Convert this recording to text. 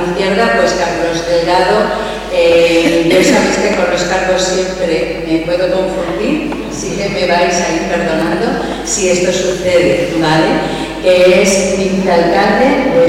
izquierda, pues Carlos Delgado. Ya sabéis que con los cargos siempre me puedo confundir, así que me vais a ir perdonando si esto sucede, ¿vale? Que es vicealcalde de